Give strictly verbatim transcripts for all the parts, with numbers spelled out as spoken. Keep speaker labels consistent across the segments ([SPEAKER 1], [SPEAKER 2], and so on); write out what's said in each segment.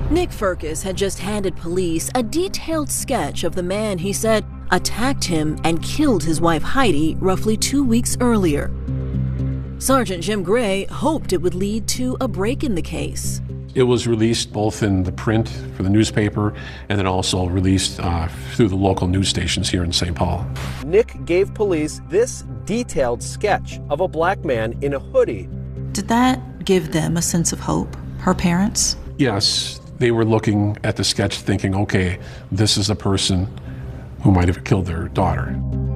[SPEAKER 1] Nick Firkus had just handed police a detailed sketch of the man he said attacked him and killed his wife Heidi roughly two weeks earlier. Sergeant Jim Gray hoped it would lead to a break in the case.
[SPEAKER 2] It was released both in the print for the newspaper and then also released uh, through the local news stations here in Saint Paul.
[SPEAKER 3] Nick gave police this detailed sketch of a black man in a hoodie.
[SPEAKER 4] Did that give them a sense of hope, her parents?
[SPEAKER 2] Yes, they were looking at the sketch thinking, okay, this is a person who might have killed their daughter.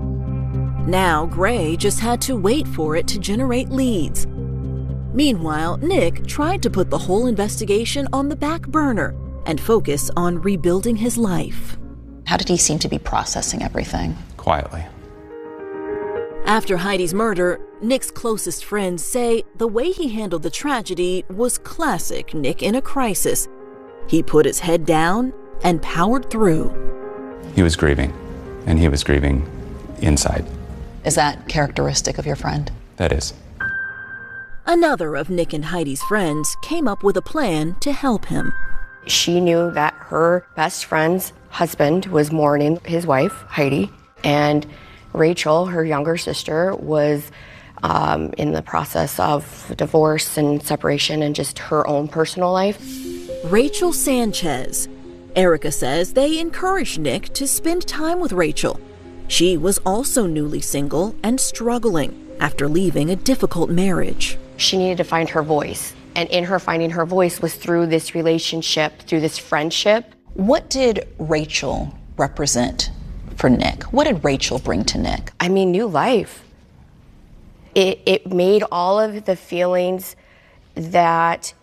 [SPEAKER 1] Now Gray just had to wait for it to generate leads. Meanwhile, Nick tried to put the whole investigation on the back burner and focus on rebuilding his life.
[SPEAKER 5] How did he seem to be processing everything?
[SPEAKER 6] Quietly.
[SPEAKER 1] After Heidi's murder, Nick's closest friends say the way he handled the tragedy was classic Nick in a crisis. He put his head down and powered through.
[SPEAKER 6] He was grieving, and he was grieving inside.
[SPEAKER 5] Is that characteristic of your friend?
[SPEAKER 6] That is.
[SPEAKER 1] Another of Nick and Heidi's friends came up with a plan to help him.
[SPEAKER 7] She knew that her best friend's husband was mourning his wife, Heidi, and Rachel, her younger sister, was um, in the process of divorce and separation and just her own personal life.
[SPEAKER 1] Rachel Sanchez. Erica says they encouraged Nick to spend time with Rachel. She was also newly single and struggling after leaving a difficult marriage.
[SPEAKER 7] She needed to find her voice, and in her finding her voice was through this relationship, through this friendship.
[SPEAKER 5] What did Rachel represent for Nick? What did Rachel bring to Nick?
[SPEAKER 7] I mean, new life. It, it made all of the feelings that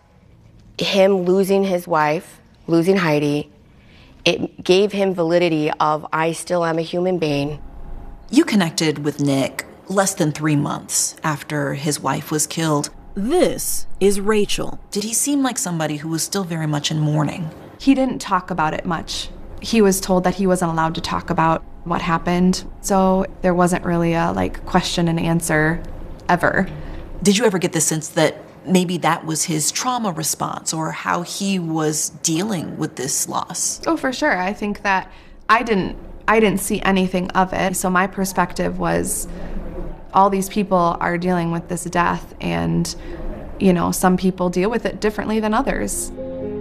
[SPEAKER 7] him losing his wife, losing Heidi, it gave him validity of, I still am a human being.
[SPEAKER 4] You connected with Nick less than three months after his wife was killed.
[SPEAKER 1] This is Rachel.
[SPEAKER 4] Did he seem like somebody who was still very much in mourning?
[SPEAKER 8] He didn't talk about it much. He was told that he wasn't allowed to talk about what happened, so there wasn't really a like question and answer ever.
[SPEAKER 4] Did you ever get the sense that maybe that was his trauma response or how he was dealing with this loss?
[SPEAKER 8] Oh, for sure. I think that I didn't I didn't see anything of it. So my perspective was all these people are dealing with this death, and you know, some people deal with it differently than others.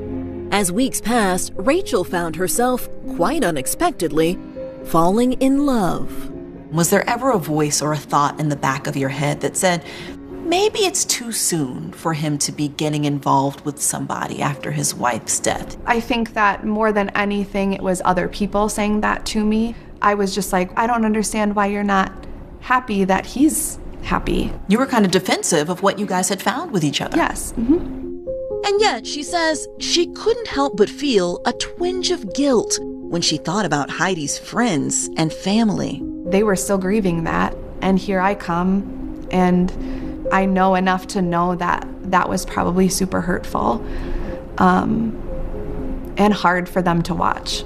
[SPEAKER 1] As weeks passed, Rachel found herself, quite unexpectedly, falling in love.
[SPEAKER 4] Was there ever a voice or a thought in the back of your head that said, maybe it's too soon for him to be getting involved with somebody after his wife's death?
[SPEAKER 8] I think that more than anything, it was other people saying that to me. I was just like, I don't understand why you're not happy that he's happy.
[SPEAKER 4] You were kind of defensive of what you guys had found with each other.
[SPEAKER 8] Yes. Mm-hmm.
[SPEAKER 1] And yet, she says she couldn't help but feel a twinge of guilt when she thought about Heidi's friends and family.
[SPEAKER 8] They were still grieving that, and here I come, and I know enough to know that that was probably super hurtful um, and hard for them to watch.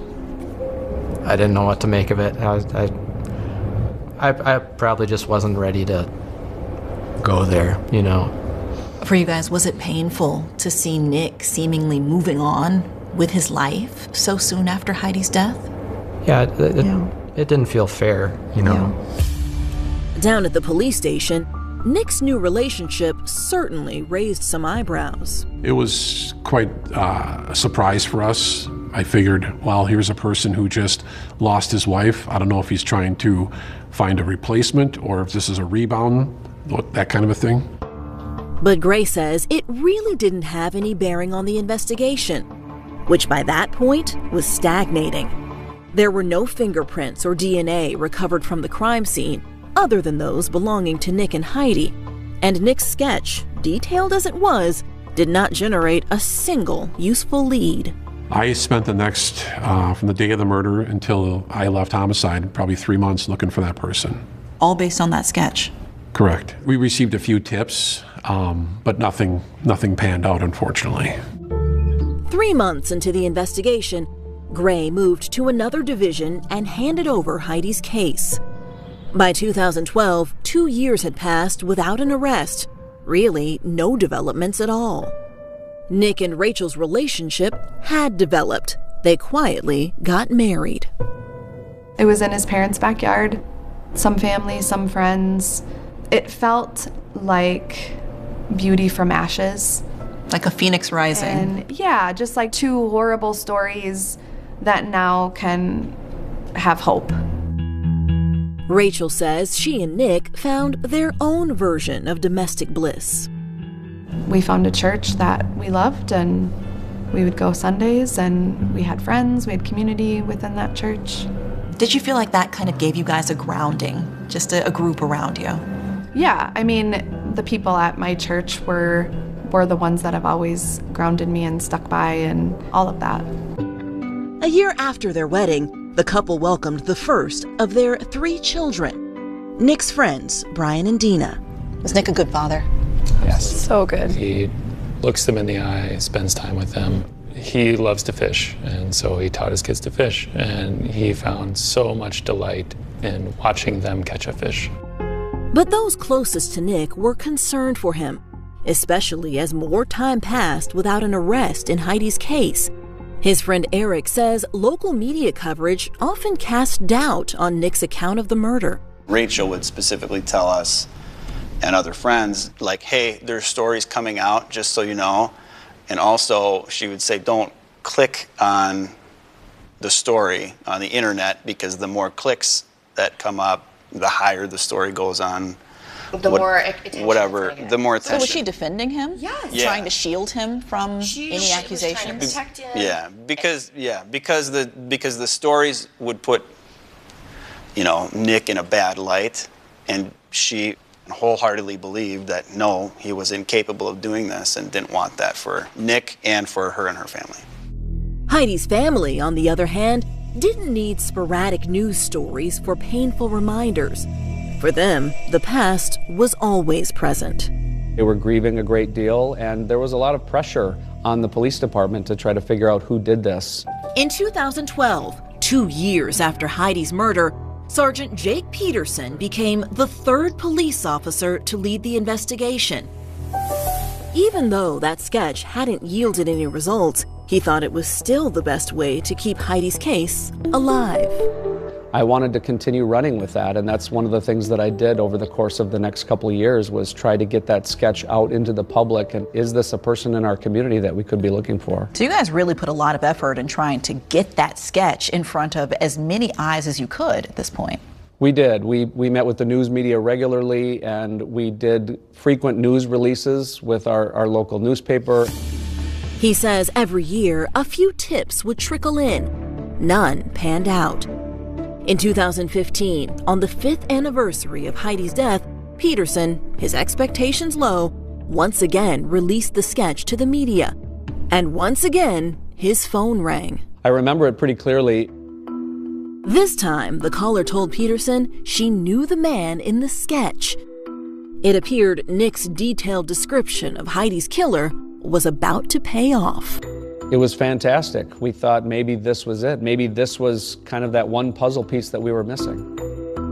[SPEAKER 9] I didn't know what to make of it. I, was, I, I, I probably just wasn't ready to go there, you know.
[SPEAKER 4] For you guys, was it painful to see Nick seemingly moving on with his life so soon after Heidi's death?
[SPEAKER 9] Yeah, it, it, yeah. it didn't feel fair, you know.
[SPEAKER 1] Yeah. Down at the police station, Nick's new relationship certainly raised some eyebrows.
[SPEAKER 2] It was quite uh, a surprise for us. I figured, well, here's a person who just lost his wife. I don't know if he's trying to find a replacement or if this is a rebound, that kind of a thing.
[SPEAKER 1] But Gray says it really didn't have any bearing on the investigation, which by that point was stagnating. There were no fingerprints or D N A recovered from the crime scene, other than those belonging to Nick and Heidi. And Nick's sketch, detailed as it was, did not generate a single useful lead.
[SPEAKER 2] I spent the next, uh, from the day of the murder until I left homicide, probably three months looking for that person.
[SPEAKER 4] All based on that sketch?
[SPEAKER 2] Correct. We received a few tips, um, but nothing, nothing panned out, unfortunately.
[SPEAKER 1] Three months into the investigation, Gray moved to another division and handed over Heidi's case. By two thousand twelve, two years had passed without an arrest. Really, no developments at all. Nick and Rachel's relationship had developed. They quietly got married.
[SPEAKER 8] It was in his parents' backyard. Some family, some friends. It felt like beauty from ashes.
[SPEAKER 4] Like a phoenix rising.
[SPEAKER 8] And yeah, just like two horrible stories that now can have hope.
[SPEAKER 1] Rachel says she and Nick found their own version of domestic bliss.
[SPEAKER 8] We found a church that we loved, and we would go Sundays, and we had friends, we had community within that church.
[SPEAKER 4] Did you feel like that kind of gave you guys a grounding, just a, a group around you?
[SPEAKER 8] Yeah, I mean, the people at my church were were the ones that have always grounded me and stuck by and all of that.
[SPEAKER 1] A year after their wedding, the couple welcomed the first of their three children. Nick's friends, Brian and Dina.
[SPEAKER 5] Was Nick a good father?
[SPEAKER 10] Yes.
[SPEAKER 8] So good.
[SPEAKER 10] He looks them in the eye, spends time with them. He loves to fish, and so he taught his kids to fish, and he found so much delight in watching them catch a fish.
[SPEAKER 1] But those closest to Nick were concerned for him, especially as more time passed without an arrest in Heidi's case. His friend Eric says local media coverage often cast doubt on Nick's account of the murder.
[SPEAKER 11] Rachel would specifically tell us and other friends, like, hey, there's stories coming out, just so you know. And also, she would say, don't click on the story on the internet, because the more clicks that come up, the higher the story goes on.
[SPEAKER 7] The
[SPEAKER 11] what,
[SPEAKER 7] more attention
[SPEAKER 11] whatever, the more attention.
[SPEAKER 5] So was she defending him?
[SPEAKER 7] Yes.
[SPEAKER 11] Yeah.
[SPEAKER 5] Trying to shield him from
[SPEAKER 7] She-
[SPEAKER 5] any
[SPEAKER 7] she was
[SPEAKER 5] accusations?
[SPEAKER 7] trying to protect him.
[SPEAKER 11] Yeah, because yeah, because the because the stories would put, you know, Nick in a bad light, and she wholeheartedly believed that no, he was incapable of doing this and didn't want that for Nick and for her and her family.
[SPEAKER 1] Heidi's family, on the other hand, didn't need sporadic news stories for painful reminders. For them, the past was always present.
[SPEAKER 12] They were grieving a great deal, and there was a lot of pressure on the police department to try to figure out who did this.
[SPEAKER 1] In two thousand twelve, two years after Heidi's murder, Sergeant Jake Peterson became the third police officer to lead the investigation. Even though that sketch hadn't yielded any results, he thought it was still the best way to keep Heidi's case alive.
[SPEAKER 12] I wanted to continue running with that, and that's one of the things that I did over the course of the next couple of years, was try to get that sketch out into the public, and is this a person in our community that we could be looking for?
[SPEAKER 4] So you guys really put a lot of effort in trying to get that sketch in front of as many eyes as you could at this point.
[SPEAKER 12] We did. We, we met with the news media regularly, and we did frequent news releases with our, our local newspaper.
[SPEAKER 1] He says every year a few tips would trickle in. None panned out. In two thousand fifteen, on the fifth anniversary of Heidi's death, Peterson, his expectations low, once again released the sketch to the media. And once again, his phone rang.
[SPEAKER 12] I remember it pretty clearly.
[SPEAKER 1] This time, the caller told Peterson she knew the man in the sketch. It appeared Nick's detailed description of Heidi's killer was about to pay off.
[SPEAKER 12] It was fantastic. We thought maybe this was it. Maybe this was kind of that one puzzle piece that we were missing.